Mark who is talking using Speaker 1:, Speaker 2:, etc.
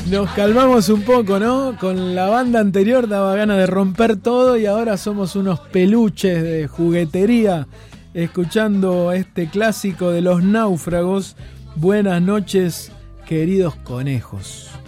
Speaker 1: Nos calmamos un poco, ¿no? Con la banda anterior daba ganas de romper todo y ahora somos unos peluches de juguetería escuchando este clásico de Los Náufragos. Buenas noches, queridos conejos.